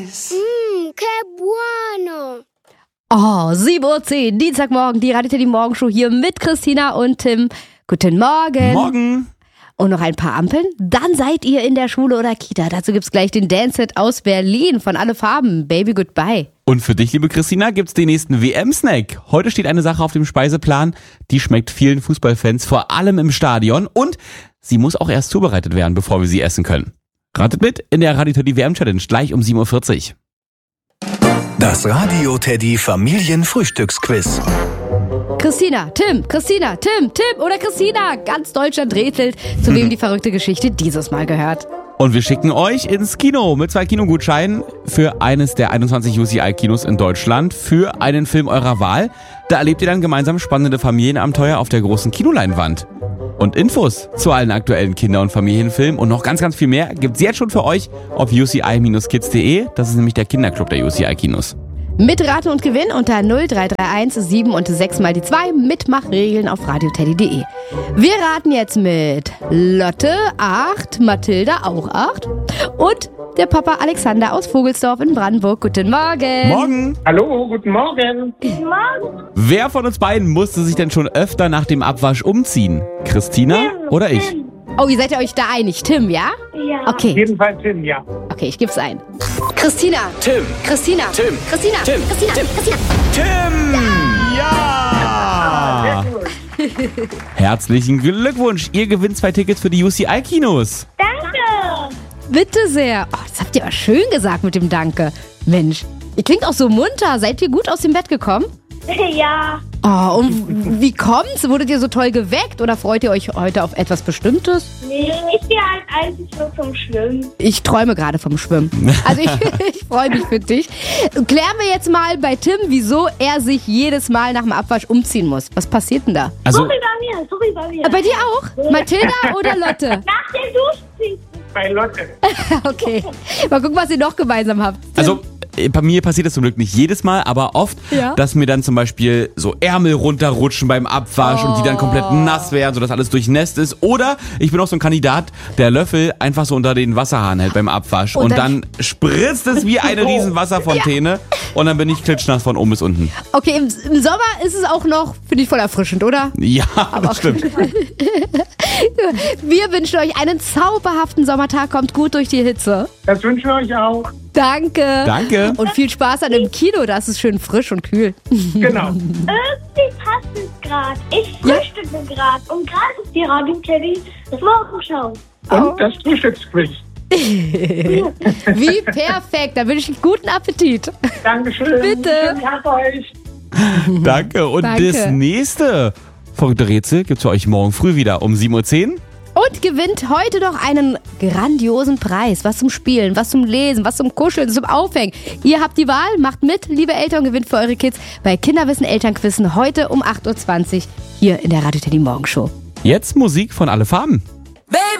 Que bueno. Oh, 7:10 Uhr, Dienstagmorgen, die Radio Teddy Morgenshow hier mit Christina und Tim. Guten Morgen. Morgen. Und noch ein paar Ampeln? Dann seid ihr in der Schule oder Kita. Dazu gibt's gleich den Dance-Hit aus Berlin von Alle Farben. Baby Goodbye. Und für dich, liebe Christina, gibt's den nächsten WM-Snack. Heute steht eine Sache auf dem Speiseplan, die schmeckt vielen Fußballfans, vor allem im Stadion. Und sie muss auch erst zubereitet werden, bevor wir sie essen können. Ratet mit in der Radio Teddy WM-Challenge gleich um 7:40 Uhr. Das Radio Teddy Familienfrühstücksquiz. Christina, Tim oder Christina. Ganz Deutschland rätselt, zu wem die verrückte Geschichte dieses Mal gehört. Und wir schicken euch ins Kino mit 2 Kinogutscheinen für eines der 21 UCI-Kinos in Deutschland für einen Film eurer Wahl. Da erlebt ihr dann gemeinsam spannende Familienabenteuer auf der großen Kinoleinwand. Und Infos zu allen aktuellen Kinder- und Familienfilmen und noch ganz, ganz viel mehr gibt's jetzt schon für euch auf uci-kids.de. Das ist nämlich der Kinderclub der UCI-Kinos. Mitraten und Gewinn unter 0331 7 und 6 mal die 2. Mitmachregeln auf radioteddy.de. Wir raten jetzt mit Lotte 8, Mathilda auch 8 und der Papa Alexander aus Vogelsdorf in Brandenburg. Guten Morgen. Morgen. Hallo, guten Morgen. Guten Morgen. Wer von uns beiden musste sich denn schon öfter nach dem Abwasch umziehen? Christina oder ich? Oh, ihr seid ja euch da einig. Tim, ja? Ja. Okay, Jedenfalls Tim, ja. okay, ich geb's ein. Christina. Tim. Christina. Tim. Christina. Tim. Christina. Tim. Christina. Tim! Ja! Herzlichen Glückwunsch. Ihr gewinnt 2 Tickets für die UCI-Kinos. Danke. Bitte sehr. Oh, das habt ihr aber schön gesagt mit dem Danke. Mensch, ihr klingt auch so munter. Seid ihr gut aus dem Bett gekommen? Ja. Oh, und wie kommt's? Wurdet ihr so toll geweckt oder freut ihr euch heute auf etwas Bestimmtes? Nee, ich gehe halt eigentlich nur zum Schwimmen. Ich träume gerade vom Schwimmen. Also ich freue mich für dich. Klären wir jetzt mal bei Tim, wieso er sich jedes Mal nach dem Abwasch umziehen muss. Was passiert denn da? Also, Sorry bei mir. Bei dir auch? Mathilda oder Lotte? Nach dem Duschen. Bei Lotte. Okay. Mal gucken, was ihr noch gemeinsam habt. bei mir passiert das zum Glück nicht jedes Mal, aber oft, Ja. dass mir dann zum Beispiel so Ärmel runterrutschen beim Abwasch und die dann komplett nass werden, sodass alles durchnässt ist. Oder ich bin auch so ein Kandidat, der Löffel einfach so unter den Wasserhahn hält beim Abwasch. Und dann spritzt es wie eine riesen Wasserfontäne und dann bin ich klitschnass von oben bis unten. Okay, im Sommer ist es auch noch, finde ich, voll erfrischend, oder? Ja, das stimmt. Wir wünschen euch einen zauberhaften Sommertag. Kommt gut durch die Hitze. Das wünschen wir euch auch. Danke. Danke. Und viel Spaß an dem Kino. Da ist es schön frisch und kühl. Genau. Irgendwie passt es gerade. Ich frühstücke gerade. Und gerade ist die Radio Teddy das Morgenschau. Und das Frühstücksquiz. Wie perfekt. Da wünsche ich guten Appetit. Dankeschön. Bitte. Schönen Tag euch. Danke. Und Danke. das nächste verrückte Rätsel gibt's für euch morgen früh wieder um 7:10 Uhr. Und gewinnt heute noch einen grandiosen Preis. Was zum Spielen, was zum Lesen, was zum Kuscheln, zum Aufhängen. Ihr habt die Wahl, macht mit, liebe Eltern, gewinnt für eure Kids bei Kinderwissen Elternquizen heute um 8:20 Uhr hier in der Radio Teddy Morgenshow. Jetzt Musik von Alle Farben. Baby.